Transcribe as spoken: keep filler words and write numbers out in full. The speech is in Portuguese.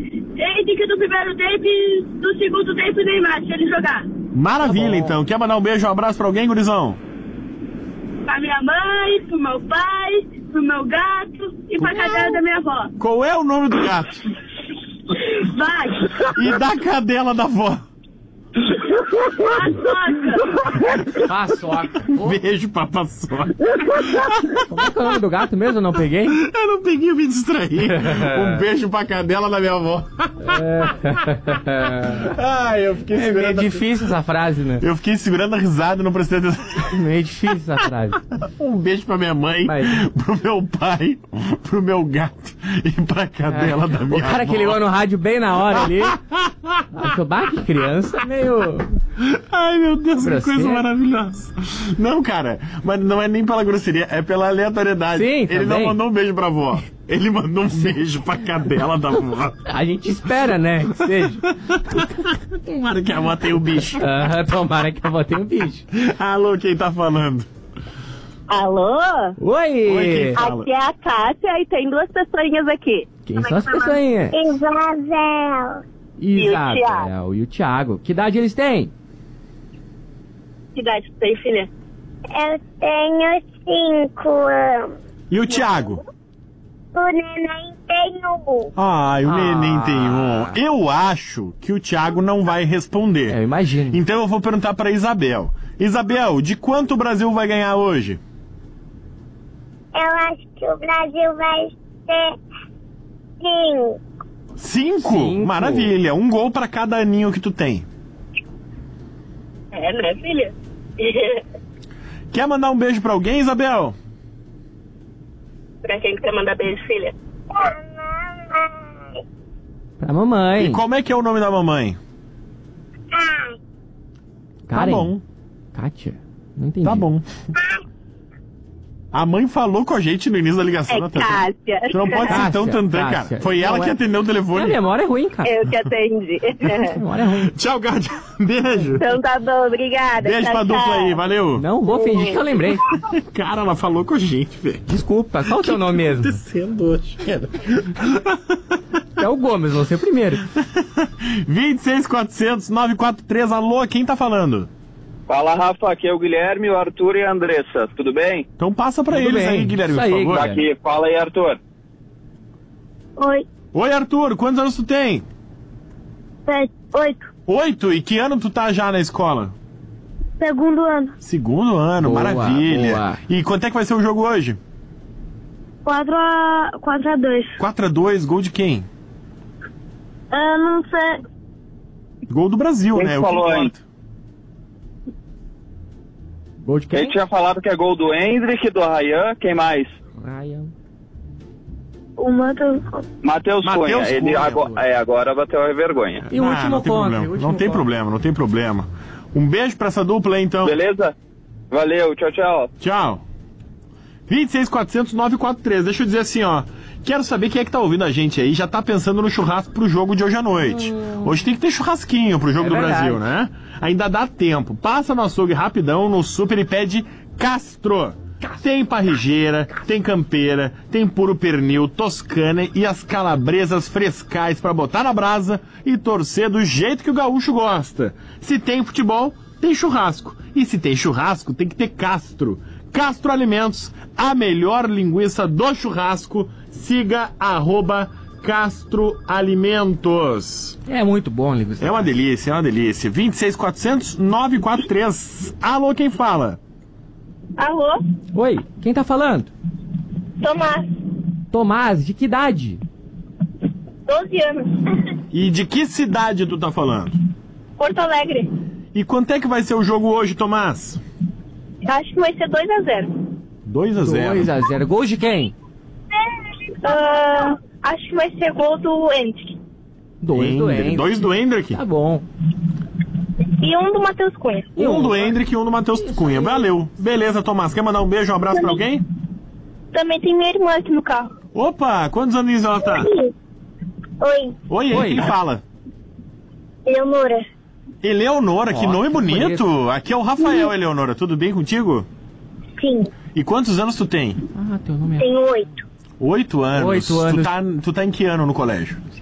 Desde que do primeiro tempo e do segundo tempo nem mais, deixa ele jogar. Maravilha, tá então. Quer mandar um beijo, um abraço pra alguém, gurizão? Pra minha mãe, pro meu pai, pro meu gato e pra cadela da minha avó. Qual é o nome do gato? Vai! E da cadela da avó? Paçoca! Paçoca. Beijo pra paçoca. Como é que é o nome do gato mesmo? Eu não peguei? Eu não peguei, eu me distraí. Um beijo pra cadela da minha avó. Ai, eu fiquei É meio segurando. difícil essa frase, né? Eu fiquei segurando a risada e não prestei atenção. Meio difícil essa frase. Um beijo pra minha mãe, Mas- pro meu pai, pro meu gato e pra cadela da minha O cara avó. que ligou no rádio bem na hora ali. Achou, bah, que criança meio. Ai, meu Deus, que Grosseiro. coisa maravilhosa. Não, cara, mas não é nem pela grosseria, é pela aleatoriedade. Sim, Ele não também. mandou um beijo pra avó. Ele mandou um beijo pra cadela da avó. A gente espera, né? Que seja. Tomara que a avó tenha o bicho. Ah, tomara que eu botei um bicho. Alô, quem tá falando? Alô? Oi! Oi, quem fala? Aqui é a Cássia e tem duas pessoinhas aqui. Quem são as pessoinhas? Isabel. E o Isabel Thiago. e o Thiago. Que idade eles têm? Que idade tu tem, filha? Eu tenho cinco anos. E o Thiago? O neném tem um. Ai, o Ah. neném tem um. Eu acho que o Thiago não vai responder. Eu imagino. Então eu vou perguntar pra Isabel. Isabel, de quanto o Brasil vai ganhar hoje? Eu acho que o Brasil vai ser cinco. Cinco? Cinco. Maravilha. Um gol pra cada aninho que tu tem. É, né, filha? Quer mandar um beijo pra alguém, Isabel? Pra quem que quer mandar beijo, filha? Pra mamãe. E como é que é o nome da mamãe? Ai, Karen. Tá bom. Kátia. Não entendi. Tá bom. A mãe falou com a gente no início da ligação. É Natan. Cássia. Tu não pode ser tão Cássia, tantã, Cássia. cara. Foi ela Não que é- atendeu o Minha telefone. memória é ruim, cara. Eu que atendi. Minha memória é ruim. Tchau, Kátia. Beijo. Então tá bom, obrigada. Beijo Tchau, pra dupla tchau. aí, valeu. Não vou fingir que eu lembrei. Cara, ela falou com a gente, velho. Desculpa, qual o teu nome mesmo? Acontecendo hoje, cara. É o Gomes, você primeiro. vinte e seis, quatrocentos, novecentos e quarenta e três. Alô, quem tá falando? Fala, Rafa, aqui é o Guilherme, o Arthur e a Andressa, tudo bem? Então passa pra Tudo eles bem. aí, Guilherme, Isso por aí, favor. Tá Guilherme. aqui, fala aí, Arthur. oi, Oi, Arthur, quantos anos tu tem? sete, oito. Oito. E que ano tu tá já na escola? Segundo ano. Segundo ano, Boa, maravilha. boa. E quanto é que vai ser o jogo hoje? quatro a quatro a dois. quatro a dois, gol de quem? Eu não sei. Gol do Brasil, Quem né? O falou, que hein? importa. Gol de Quem quem? tinha falado que é gol do Hendrick, do Arrayan, quem mais? Ryan. O Matheus. Matheus Matheus Cunha. Ele Cunha, agora, boa. é, agora bateu a vergonha. E o Ah, último não tem contra. problema. e o último Não tem contra. problema, não tem problema. Um beijo pra essa dupla aí, então. Beleza? Valeu, tchau, tchau. Tchau. vinte e seis, quatrocentos, novecentos e quarenta e três. Deixa eu dizer assim, ó. Quero saber quem é que tá ouvindo a gente aí, já tá pensando no churrasco pro jogo de hoje à noite. Hoje tem que ter churrasquinho pro jogo É do verdade. Brasil, né? Ainda dá tempo. Passa no açougue rapidão, no super e pede Castro. Tem parrigeira, tem campeira, tem puro pernil, toscana e as calabresas frescais pra botar na brasa e torcer do jeito que o gaúcho gosta. Se tem futebol, tem churrasco. E se tem churrasco, tem que ter Castro. Castro Alimentos, a melhor linguiça do churrasco. Siga arroba Castro Alimentos. É muito bom, Ligo. É uma delícia, é uma delícia. vinte e seis, quatrocentos, novecentos e quarenta e três. Alô, quem fala? Alô? Oi, quem tá falando? Tomás, Tomás, de que idade? doze anos. E de que cidade tu tá falando? Porto Alegre. E quanto é que vai ser o jogo hoje, Tomás? Acho que vai ser dois a zero. dois a zero. dois a zero. Gol de quem? Ah, acho que vai ser gol do Hendrick. Dois do Hendrick. Hendrick. Dois do Hendrick. Tá bom. E um do Matheus Cunha. Um do Hendrick e um do Matheus Cunha. Valeu. Beleza, Tomás. Quer mandar um beijo, um abraço pra alguém? Também tem minha irmã aqui no carro. Opa, quantos anos ela tá? Oi, Oi, Oi. quem fala? Eleonora. Eleonora, que Ó, nome que bonito. bonito. Aqui é o Rafael, Eleonora. Tudo bem contigo? Sim, E quantos anos tu tem? Ah, teu nome é... tenho oito. Oito anos. Oito anos. Tu tá, tu tá em que ano no colégio?